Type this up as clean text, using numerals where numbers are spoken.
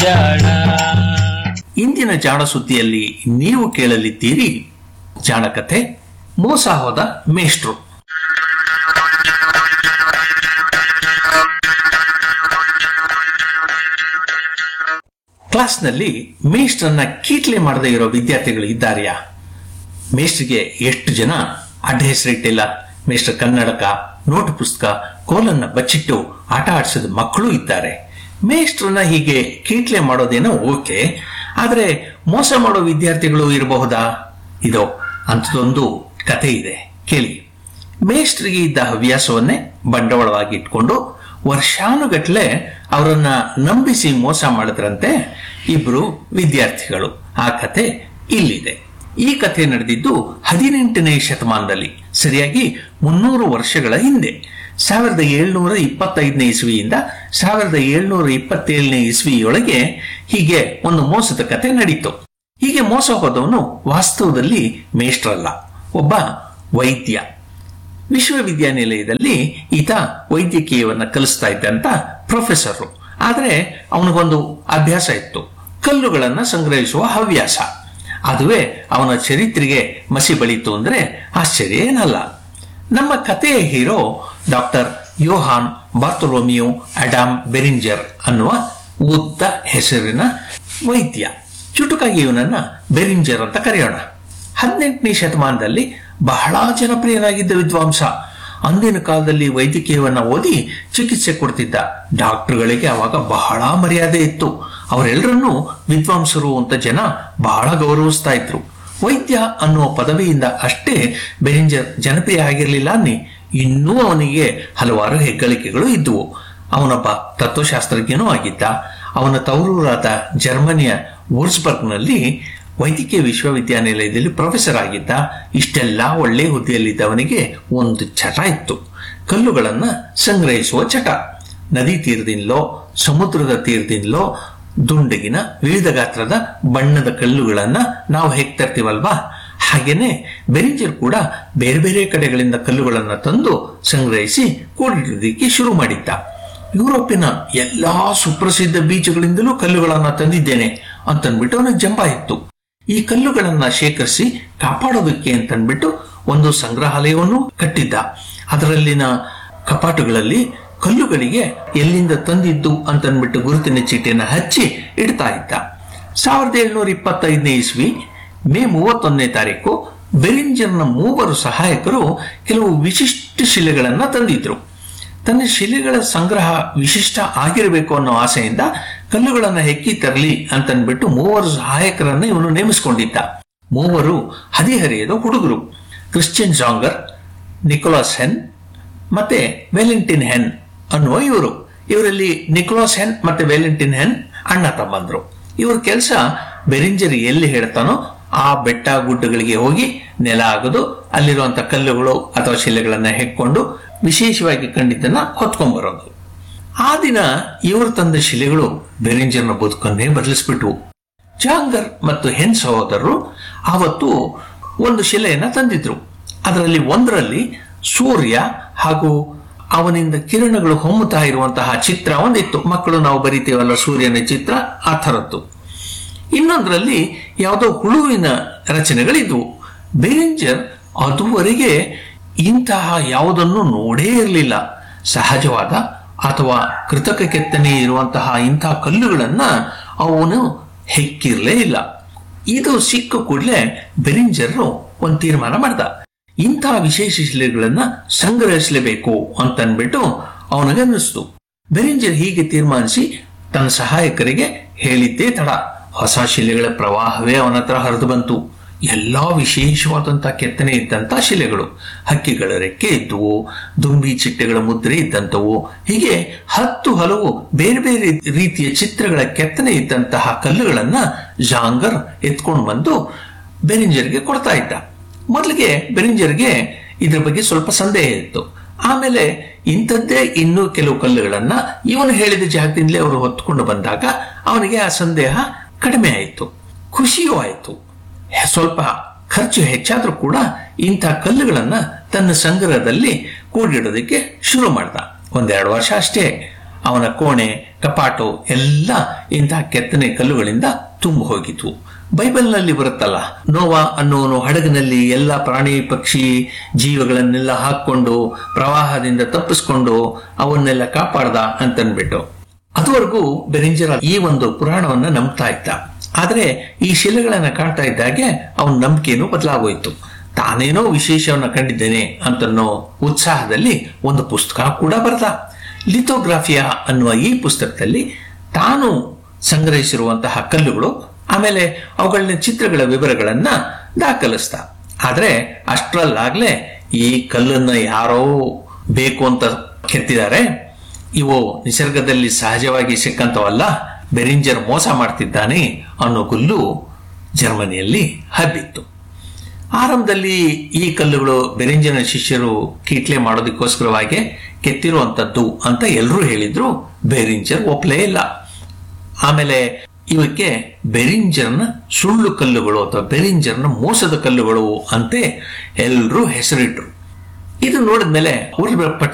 ಜಾಣ. ಇಂದಿನ ಜಾಣ ಸುದ್ದಿಯಲ್ಲಿ ನೀವು ಕೇಳಲಿದ್ದೀರಿ ಜಾಣ ಕಥೆ ಮೋಸ ಹೋದ ಮೇಷ್ಟ್ರು. ಕ್ಲಾಸ್ನಲ್ಲಿ ಮೇಷ್ಟ್ರನ್ನ ಕೀಟ್ಲೆ ಮಾಡದೇ ಇರೋ ವಿದ್ಯಾರ್ಥಿಗಳು ಇದ್ದಾರೆಯಾ? ಮೇಷ್ಟ್ರಿಗೆ ಎಷ್ಟು ಜನ ಅಡ್ಡ ಹೆಸರಿಟ್ಟಿಲ್ಲ. ಮೇಷ್ಟ್ರ ಕನ್ನಡಕ, ನೋಟು ಪುಸ್ತಕ, ಕೋಲನ್ನ ಬಚ್ಚಿಟ್ಟು ಆಟ ಆಡಿಸಿದ ಮಕ್ಕಳು ಇದ್ದಾರೆ. ಮೇಷ್ಟ್ರನ್ನ ಹೀಗೆ ಕೀಟ್ಲೆ ಮಾಡೋದೇನೋ ಓಕೆ, ಆದ್ರೆ ಮೋಸ ಮಾಡೋ ವಿದ್ಯಾರ್ಥಿಗಳು ಇರಬಹುದಾ? ಇದೋ ಅಂಥದೊಂದು ಕಥೆ ಇದೆ, ಕೇಳಿ. ಮೇಷ್ಟ್ರಿಗೆ ಇದ್ದ ಹವ್ಯಾಸವನ್ನೇ ಬಂಡವಾಳವಾಗಿ ಇಟ್ಕೊಂಡು ವರ್ಷಾನುಗಟ್ಲೆ ಅವರನ್ನ ನಂಬಿಸಿ ಮೋಸ ಮಾಡಿದ್ರಂತೆ ಇಬ್ರು ವಿದ್ಯಾರ್ಥಿಗಳು. ಆ ಕಥೆ ಇಲ್ಲಿದೆ. ಈ ಕಥೆ ನಡೆದಿದ್ದು 18ನೇ ಶತಮಾನದಲ್ಲಿ, ಸರಿಯಾಗಿ 300 ವರ್ಷಗಳ ಹಿಂದೆ. 1725ನೇ ಇಸ್ವಿಯಿಂದ 1727ನೇ ಇಸ್ವಿಯೊಳಗೆ ಹೀಗೆ ಒಂದು ಮೋಸದ ಕಥೆ ನಡೀತು. ಹೀಗೆ ಮೋಸ ಹೋದವನು ವಾಸ್ತವದಲ್ಲಿ ಮೇಷ್ಟ್ರಲ್ಲ, ಒಬ್ಬ ವೈದ್ಯ. ವಿಶ್ವವಿದ್ಯಾನಿಲಯದಲ್ಲಿ ಈತ ವೈದ್ಯಕೀಯವನ್ನ ಕಲಿಸ್ತಾ ಇದ್ದಂತ ಪ್ರೊಫೆಸರ್. ಆದ್ರೆ ಅವನಿಗೊಂದು ಅಭ್ಯಾಸ ಇತ್ತು, ಕಲ್ಲುಗಳನ್ನ ಸಂಗ್ರಹಿಸುವ ಹವ್ಯಾಸ. ಅದುವೇ ಅವನ ಚರಿತ್ರೆಗೆ ಮಸಿ ಬಳಿತು ಅಂದ್ರೆ ಆಶ್ಚರ್ಯ ಏನಲ್ಲ. ನಮ್ಮ ಕಥೆಯ ಹೀರೋ ಡಾಕ್ಟರ್ ಯೋಹಾನ್ ಬಾರ್ತೊಲೋಮಿಯೋ ಅಡಾಮ್ ಬೆರಿಂಜರ್ ಅನ್ನುವ ಉದ್ದ ಹೆಸರಿನ ವೈದ್ಯ. ಚುಟುಕಾಗಿ ಇವನನ್ನ ಬೆರಿಂಜರ್ ಅಂತ ಕರೆಯೋಣ. 18ನೇ ಶತಮಾನದಲ್ಲಿ ಬಹಳ ಜನಪ್ರಿಯನಾಗಿದ್ದ ವಿದ್ವಾಂಸ. ಅಂದಿನ ಕಾಲದಲ್ಲಿ ವೈದ್ಯಕೀಯವನ್ನ ಓದಿ ಚಿಕಿತ್ಸೆ ಕೊಡ್ತಿದ್ದ ಡಾಕ್ಟರ್ಗಳಿಗೆ ಅವಾಗ ಬಹಳ ಮರ್ಯಾದೆ ಇತ್ತು. ಅವರೆಲ್ಲರನ್ನೂ ವಿದ್ವಾಂಸರು ಅಂತ ಜನ ಬಹಳ ಗೌರವಿಸ್ತಾ ಇದ್ರು. ವೈದ್ಯ ಅನ್ನುವ ಪದವಿಯಿಂದ ಅಷ್ಟೇ ಬೆರಿಂಜರ್ ಜನಪ್ರಿಯ ಆಗಿರಲಿಲ್ಲ ಅನ್ನಿ, ಇನ್ನೂ ಅವನಿಗೆ ಹಲವಾರು ಹೆಗ್ಗಳಿಕೆಗಳು ಇದ್ದುವು. ಅವನೊಬ್ಬ ತತ್ವಶಾಸ್ತ್ರಜ್ಞನೂ ಆಗಿದ್ದ. ಅವನ ತವರೂರಾದ ಜರ್ಮನಿಯ ವೂರ್ಸ್ಬರ್ಗ್ನಲ್ಲಿ ವೈದ್ಯಕೀಯ ವಿಶ್ವವಿದ್ಯಾನಿಲಯದಲ್ಲಿ ಪ್ರೊಫೆಸರ್ ಆಗಿದ್ದ. ಇಷ್ಟೆಲ್ಲ ಒಳ್ಳೆ ಹುದ್ದೆಯಲ್ಲಿದ್ದವನಿಗೆ ಒಂದು ಚಟ ಇತ್ತು, ಕಲ್ಲುಗಳನ್ನ ಸಂಗ್ರಹಿಸುವ ಚಟ. ನದಿ ತೀರದಿಂದಲೋ ಸಮುದ್ರದ ತೀರದಿಂದಲೋ ದುಂಡಗಿನ ವಿವಿಧ ಗಾತ್ರದ ಬಣ್ಣದ ಕಲ್ಲುಗಳನ್ನ ನಾವು ಹೇಗ್ ತರ್ತೀವಲ್ವಾ, ಹಾಗೇನೆ ಬೆರಿಂಜರ್ ಕೂಡ ಬೇರೆ ಬೇರೆ ಕಡೆಗಳಿಂದ ಕಲ್ಲುಗಳನ್ನ ತಂದು ಸಂಗ್ರಹಿಸಿ ಕೂಡಿಡೋದಕ್ಕೆ ಶುರು ಮಾಡಿದ್ದ. ಯುರೋಪಿನ ಎಲ್ಲಾ ಸುಪ್ರಸಿದ್ಧ ಬೀಚಗಳಿಂದಲೂ ಕಲ್ಲುಗಳನ್ನ ತಂದಿದ್ದೇನೆ ಅಂತನ್ಬಿಟ್ಟು ಅವನಿಗೆ ಜಂಬ ಇತ್ತು. ಈ ಕಲ್ಲುಗಳನ್ನ ಶೇಖರಿಸಿ ಕಾಪಾಡೋದಕ್ಕೆ ಅಂತನ್ಬಿಟ್ಟು ಒಂದು ಸಂಗ್ರಹಾಲಯವನ್ನು ಕಟ್ಟಿದ್ದ. ಅದರಲ್ಲಿನ ಕಪಾಟುಗಳಲ್ಲಿ ಕಲ್ಲುಗಳಿಗೆ ಎಲ್ಲಿಂದ ತಂದಿದ್ದು ಅಂತನ್ಬಿಟ್ಟು ಗುರುತಿನ ಚೀಟಿಯನ್ನು ಹಚ್ಚಿ ಇಡ್ತಾ ಇದ್ದ. 1725ನೇ ಇಸ್ವಿ ಮೇ 31ನೇ ತಾರೀಕು ಬೆರಿಂಜರ್ನ 3 ಸಹಾಯಕರು ಕೆಲವು ವಿಶಿಷ್ಟ ಶಿಲೆಗಳನ್ನ ತಂದಿದ್ರು. ತನ್ನ ಶಿಲೆಗಳ ಸಂಗ್ರಹ ವಿಶಿಷ್ಟ ಆಗಿರಬೇಕು ಅನ್ನೋ ಆಸೆಯಿಂದ ಕಲ್ಲುಗಳನ್ನ ಹೆಕ್ಕಿ ತರಲಿ ಅಂತನ್ಬಿಟ್ಟು 3 ಸಹಾಯಕರನ್ನ ಇವನು ನೇಮಿಸಿಕೊಂಡಿದ್ದ. 3 ಹದಿಹರೆಯದ ಹುಡುಗರು, ಕ್ರಿಶ್ಚಿಯನ್ ಜಾಂಗರ್, ನಿಕೋಲಾಸ್ ಹೆನ್ ಮತ್ತೆ ವೆಲೆಂಟಿನ್ ಹೆನ್ ಅನ್ನುವ ಇವರು. ಇವರಲ್ಲಿ ನಿಕೋಲಾಸ್ ಹೆನ್ ಮತ್ತೆ ವೆಲೆಂಟಿನ್ ಹೆನ್ ಅಣ್ಣ ತಮ್ಮಂದ್ರು. ಇವ್ರ ಕೆಲಸ ಬೆರಿಂಜರ್ ಎಲ್ಲಿ ಹೇಳ್ತಾನೋ ಆ ಬೆಟ್ಟ ಗುಡ್ಡಗಳಿಗೆ ಹೋಗಿ ನೆಲ ಆಗೋದು, ಅಲ್ಲಿರುವಂತ ಕಲ್ಲುಗಳು ಅಥವಾ ಶಿಲೆಗಳನ್ನ ಹೆಕ್ಕೊಂಡು ವಿಶೇಷವಾಗಿ ಕಂಡಿದ್ದನ್ನ ಹೊತ್ಕೊಂಡ್ಬರೋದು. ಆ ದಿನ ಇವರು ತಂದ ಶಿಲೆಗಳು ಬೆರಿಂಜರ್ನ ಬದುಕನ್ನೇ ಬದಲಿಸ್ಬಿಟ್ವು. ಜಾಂಗರ್ ಮತ್ತು ಹೆನ್ ಸಹೋದರರು ಆವತ್ತು ಒಂದು ಶಿಲೆಯನ್ನ ತಂದಿದ್ರು. ಅದರಲ್ಲಿ ಒಂದರಲ್ಲಿ ಸೂರ್ಯ ಹಾಗೂ ಅವನಿಂದ ಕಿರಣಗಳು ಹೊಮ್ಮುತ್ತಾ ಇರುವಂತಹ ಚಿತ್ರ ಒಂದಿತ್ತು. ಮಕ್ಕಳು ನಾವು ಬರಿತೀವಲ್ಲ ಸೂರ್ಯನ ಚಿತ್ರ, ಆ ಥರದ್ದು. ಇನ್ನೊಂದರಲ್ಲಿ ಯಾವುದೋ ಹುಳುವಿನ ರಚನೆಗಳಿದ್ವು. ಬೆರಿಂಜರ್ ಅದುವರೆಗೆ ಇಂತಹ ಯಾವುದನ್ನು ನೋಡೇ ಇರಲಿಲ್ಲ. ಸಹಜವಾದ ಅಥವಾ ಕೃತಕ ಕೆತ್ತನೆ ಇರುವಂತಹ ಇಂತಹ ಕಲ್ಲುಗಳನ್ನ ಅವನು ಹೆಕ್ಕಿರ್ಲೇ ಇಲ್ಲ. ಇದು ಸಿಕ್ಕ ಕೂಡಲೇ ಬೆರಿಂಜರ್ ಒಂದು ತೀರ್ಮಾನ ಮಾಡ್ದ, ಇಂತಹ ವಿಶೇಷ ಶಿಲೆಗಳನ್ನ ಸಂಗ್ರಹಿಸಲೇಬೇಕು ಅಂತನ್ಬಿಟ್ಟು ಅವನಿಗನ್ನಿಸ್ತು. ಬೆರಿಂಜರ್ ಹೀಗೆ ತೀರ್ಮಾನಿಸಿ ತನ್ನ ಸಹಾಯಕರಿಗೆ ಹೇಳಿದ್ದೇ ತಡ ಹೊಸ ಶಿಲೆಗಳ ಪ್ರವಾಹವೇ ಅವನ ಹತ್ರ ಹರಿದು ಬಂತು. ಎಲ್ಲಾ ವಿಶೇಷವಾದಂತಹ ಕೆತ್ತನೆ ಇದ್ದಂತ ಶಿಲೆಗಳು, ಹಕ್ಕಿಗಳ ರೆಕ್ಕೆ ಇದ್ದುವು, ದುಂಬಿ ಚಿಟ್ಟೆಗಳ ಮುದ್ರೆ ಇದ್ದಂಥವು, ಹೀಗೆ 10 ಹಲವು ಬೇರೆ ಬೇರೆ ರೀತಿಯ ಚಿತ್ರಗಳ ಕೆತ್ತನೆ ಇದ್ದಂತಹ ಕಲ್ಲುಗಳನ್ನ ಜಾಂಗರ್ ಎತ್ಕೊಂಡು ಬಂದು ಬೆರಿಂಜರ್ಗೆ ಕೊಡ್ತಾ ಇದ್ದ. ಮೊದಲಿಗೆ ಬೆರಿಂಜರ್ಗೆ ಇದ್ರ ಬಗ್ಗೆ ಸ್ವಲ್ಪ ಸಂದೇಹ ಇತ್ತು. ಆಮೇಲೆ ಇಂಥದ್ದೇ ಇನ್ನೂ ಕೆಲವು ಕಲ್ಲುಗಳನ್ನ ಇವನು ಹೇಳಿದ ಜಾಗದಿಂದಲೇ ಅವರು ಹೊತ್ಕೊಂಡು ಬಂದಾಗ ಅವನಿಗೆ ಆ ಸಂದೇಹ ಕಡಿಮೆ ಆಯಿತು, ಖುಷಿಯೂ ಆಯಿತು. ಸ್ವಲ್ಪ ಖರ್ಚು ಹೆಚ್ಚಾದ್ರೂ ಕೂಡ ಇಂಥ ಕಲ್ಲುಗಳನ್ನ ತನ್ನ ಸಂಗ್ರಹದಲ್ಲಿ ಕೂಡಿಡೋದಕ್ಕೆ ಶುರು ಮಾಡ್ದ. 1-2 ವರ್ಷ ಅಷ್ಟೇ. ಅವನ ಕೋಣೆ ಕಪಾಟು ಎಲ್ಲ ಇಂತಹ ಕೆತ್ತನೆ ಕಲ್ಲುಗಳಿಂದ ತುಂಬಿ ಹೋಗಿದ್ವು. ಬೈಬಲ್ನಲ್ಲಿ ಬರುತ್ತಲ್ಲ, ನೋವಾ ಅನ್ನೋನು ಹಡಗಿನಲ್ಲಿ ಎಲ್ಲ ಪ್ರಾಣಿ ಪಕ್ಷಿ ಜೀವಗಳನ್ನೆಲ್ಲ ಹಾಕೊಂಡು ಪ್ರವಾಹದಿಂದ ತಪ್ಪಿಸ್ಕೊಂಡು ಅವನ್ನೆಲ್ಲ ಕಾಪಾಡ್ದ ಅಂತನ್ಬಿಟ್ಟು. ಅದುವರೆಗೂ ಬೆರಿಂಜರ್ ಈ ಒಂದು ಪುರಾಣವನ್ನ ನಂಬ್ತಾ ಇದ್ದ. ಆದ್ರೆ ಈ ಶಿಲೆಗಳನ್ನ ಕಾಣ್ತಾ ಇದ್ದಾಗೆ ಅವನ ನಂಬಿಕೆನೂ ಬದಲಾಗೋಯ್ತು. ತಾನೇನೋ ವಿಶೇಷವನ್ನ ಕಂಡಿದ್ದೇನೆ ಅಂತನ್ನೋ ಉತ್ಸಾಹದಲ್ಲಿ ಒಂದು ಪುಸ್ತಕ ಕೂಡ ಬರೆದ. ಲಿಥೋಗ್ರಾಫಿಯಾ ಅನ್ನುವ ಈ ಪುಸ್ತಕದಲ್ಲಿ ತಾನು ಸಂಗ್ರಹಿಸಿರುವಂತಹ ಕಲ್ಲುಗಳು, ಆಮೇಲೆ ಅವುಗಳನ್ನ ಚಿತ್ರಗಳ ವಿವರಗಳನ್ನ ದಾಖಲಿಸ್ತ. ಆದ್ರೆ ಅಷ್ಟರಲ್ಲಾಗ್ಲೇ ಈ ಕಲ್ಲನ್ನ ಯಾರೋ ಬೇಕು ಅಂತ ಕೆತ್ತಿದ್ದಾರೆ, ಇವು ನಿಸರ್ಗದಲ್ಲಿ ಸಹಜವಾಗಿ ಸಿಕ್ಕಂತವಲ್ಲ, ಬೆರಿಂಜರ್ ಮೋಸ ಮಾಡ್ತಿದ್ದಾನೆ ಅನ್ನೋ ಗುಲ್ಲು ಜರ್ಮನಿಯಲ್ಲಿ ಹಬ್ಬಿತ್ತು. ಆರಂಭದಲ್ಲಿ ಈ ಕಲ್ಲುಗಳು ಬೆರಿಂಜರ್ನ ಶಿಷ್ಯರು ಕೀಟ್ಲೆ ಮಾಡೋದಕ್ಕೋಸ್ಕರವಾಗಿ ಕೆತ್ತಿರುವಂತದ್ದು ಅಂತ ಎಲ್ಲರೂ ಹೇಳಿದ್ರು. ಬೆರಿಂಜರ್ ಒಪ್ಪಲೇ ಇಲ್ಲ. ಆಮೇಲೆ ಇವಕ್ಕೆ ಬೆರಿಂಜರ್ನ ಸುಳ್ಳು ಕಲ್ಲುಗಳು ಅಥವಾ ಬೆರಿಂಜರ್ನ ಮೋಸದ ಕಲ್ಲುಗಳು ಅಂತೆ ಎಲ್ಲರೂ ಹೆಸರಿಟ್ರು. ಇದು ನೋಡಿದ್ಮೇಲೆ ಅವ್ರ